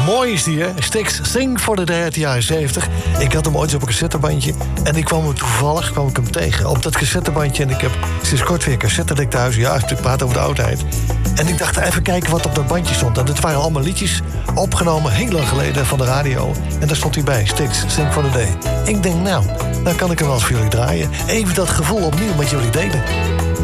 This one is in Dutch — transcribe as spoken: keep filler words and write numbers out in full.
Mooi is die, hè? Styx, Sing for the Day uit de jaren zeventig. Ik had hem ooit op een cassettebandje. En ik kwam hem toevallig kwam ik hem tegen op dat cassettebandje. En ik heb sinds kort weer een cassettedek thuis. Ja, ik praat over de oudheid. En ik dacht, even kijken wat op dat bandje stond. En het waren allemaal liedjes opgenomen heel lang geleden van de radio. En daar stond hij bij, Styx, Sing for the Day. Ik denk, nou, dan kan ik hem wel eens voor jullie draaien. Even dat gevoel opnieuw met jullie delen.